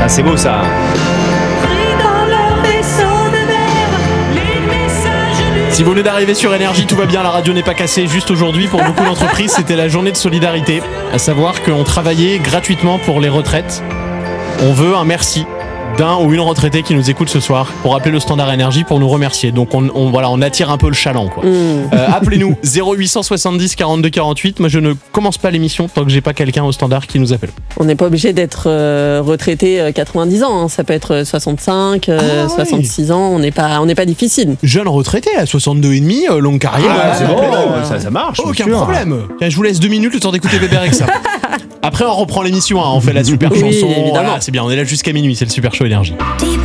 Ah, c'est beau ça. Si vous venez d'arriver sur Énergie, tout va bien, la radio n'est pas cassée. Juste aujourd'hui, pour beaucoup d'entreprises, c'était la journée de solidarité. À savoir qu'on travaillait gratuitement pour les retraites. On veut un merci d'un ou une retraitée qui nous écoute ce soir pour appeler le standard Énergie pour nous remercier. Donc on attire un peu le chaland, quoi. Appelez-nous 0870 42 48. Moi je ne commence pas l'émission tant que j'ai pas quelqu'un au standard qui nous appelle. On n'est pas obligé d'être retraité 90 ans, hein. Ça peut être 65, 66 ans, on n'est pas difficile. Jeune retraité à 62 et demi, longue carrière. C'est bon, ça marche. Aucun problème. Tiens, je vous laisse 2 minutes le temps d'écouter Bébé Rexha. Après on reprend l'émission, hein. On fait la super chanson. Évidemment. Voilà, c'est bien, on est là jusqu'à minuit, c'est le super show Énergie. Deep